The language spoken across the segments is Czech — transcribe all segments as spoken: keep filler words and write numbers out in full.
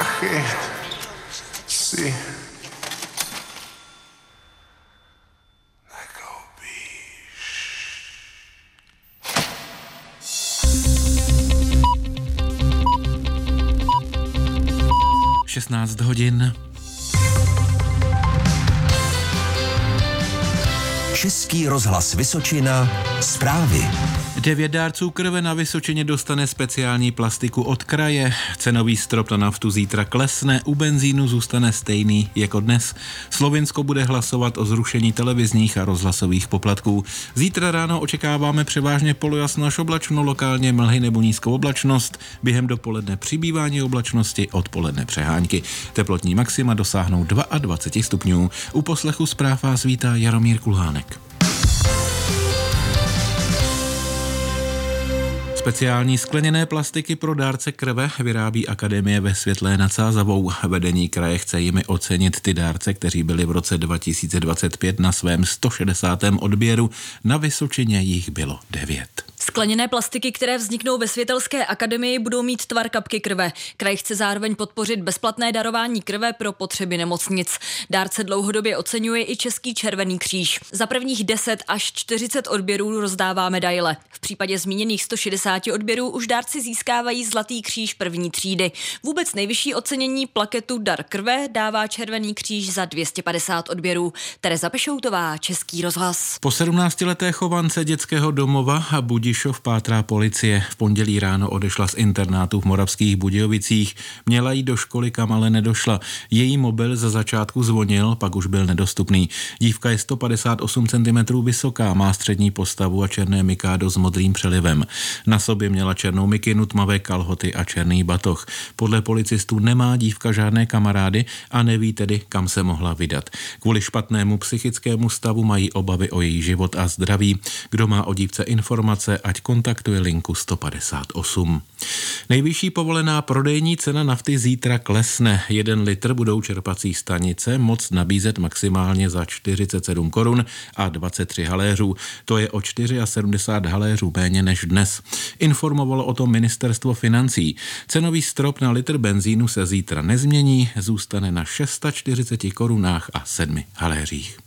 prachy. Si šestnáct hodin. Český rozhlas Vysočina, zprávy. Devět dárců krve na Vysočině dostane speciální plastiku od kraje. Cenový strop na naftu zítra klesne, u benzínu zůstane stejný jako dnes. Slovinsko bude hlasovat o zrušení televizních a rozhlasových poplatků. Zítra ráno očekáváme převážně polojasno až oblačno, lokálně mlhy nebo nízkou oblačnost. Během dopoledne přibývání oblačnosti, odpoledne přehánky. Teplotní maxima dosáhnou dvacet dva stupňů. U poslechu zpráv vás vítá Jaromír Kulhánek. Speciální skleněné plastiky pro dárce krve vyrábí Akademie ve Světlé nad Sázavou. Vedení kraje chce jimi ocenit ty dárce, kteří byli v roce dva tisíce dvacet pět na svém sto šedesátém odběru. Na Vysočině jich bylo devět. Skleněné plastiky, které vzniknou ve Světelské akademii, budou mít tvar kapky krve. Kraj chce zároveň podpořit bezplatné darování krve pro potřeby nemocnic. Dárce dlouhodobě oceňuje i Český červený kříž. Za prvních deset až čtyřicet odběrů rozdává medaile. V případě zmíněných sto šedesát odběrů už dárci získávají Zlatý kříž první třídy. Vůbec nejvyšší ocenění plaketu Dar krve dává Červený kříž za dvě stě padesát odběrů. Tereza Pešoutová, Český rozhlas. Po sedmnáctileté chovance dětského domova a Budišov pátrá policie. V pondělí ráno odešla z internátu v Moravských Budějovicích. Měla jít do školy, kam ale nedošla. Její mobil za začátku zvonil, pak už byl nedostupný. Dívka je sto padesát osm centimetrů vysoká, má střední postavu a černé mikádo s modrým přelivem. Na sobě měla černou mikinu, tmavé kalhoty a černý batoh. Podle policistů nemá dívka žádné kamarády a neví tedy, kam se mohla vydat. Kvůli špatnému psychickému stavu mají obavy o její život a zdraví. Kdo má o dívce informace, ať kontaktuje linku sto padesát osm. Nejvyšší povolená prodejní cena nafty zítra klesne. Jeden litr budou čerpací stanice moct nabízet maximálně za čtyřicet sedm korun a dvacet tři haléřů. To je o sedmdesát čtyři haléřů méně než dnes. Informovalo o tom ministerstvo financí. Cenový strop na litr benzínu se zítra nezmění, zůstane na čtyřicet šest korunách a sedmi haléřích.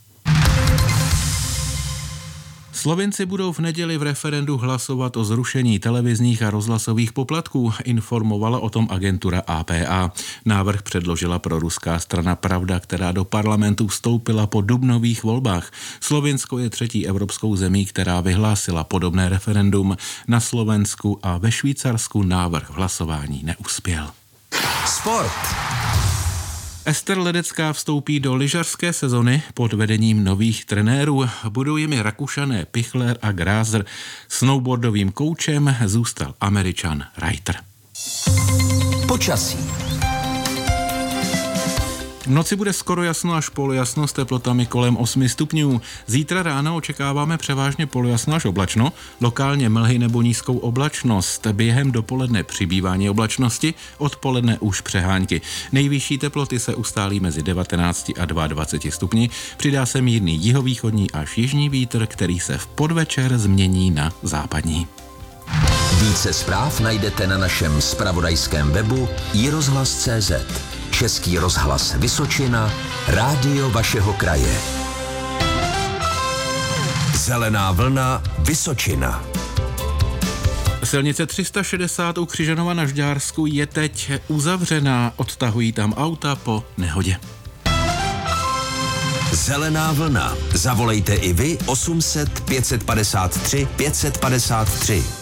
Slovinci budou v neděli v referendu hlasovat o zrušení televizních a rozhlasových poplatků, informovala o tom agentura A P A. Návrh předložila proruská strana Pravda, která do parlamentu vstoupila po dubnových volbách. Slovinsko je třetí evropskou zemí, která vyhlásila podobné referendum. Na Slovensku a ve Švýcarsku návrh v hlasování neuspěl. Sport. Ester Ledecká vstoupí do lyžařské sezony pod vedením nových trenérů. Budou jimi Rakušané Pichler a Grázer. Snowboardovým koučem zůstal Američan Reiter. Počasí. V noci bude skoro jasno až polojasno s teplotami kolem osmi stupňů. Zítra ráno očekáváme převážně polojasno až oblačno, lokálně mlhy nebo nízkou oblačnost. Během dopoledne přibývání oblačnosti, odpoledne už přehánky. Nejvyšší teploty se ustálí mezi devatenácti a dvaceti dvěma stupni. Přidá se mírný jihovýchodní až jižní vítr, který se v podvečer změní na západní. Více zpráv najdete na našem zpravodajském webu i rozhlas tečka cé zet. Český rozhlas Vysočina, rádio vašeho kraje. Zelená vlna Vysočina. Silnice tři sta šedesát u Křižanova na Žďársku je teď uzavřená, odtahují tam auta po nehodě. Zelená vlna. Zavolejte i vy osm set pět set padesát tři pět set padesát tři.